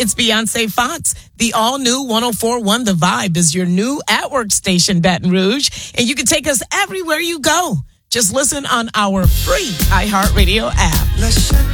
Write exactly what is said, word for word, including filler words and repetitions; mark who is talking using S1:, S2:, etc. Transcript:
S1: it's Beyonce Fox. The all-new one oh four point one The Vibe is your new at-work station, Baton Rouge. And you can take us everywhere you go. Just listen on our free iHeartRadio app.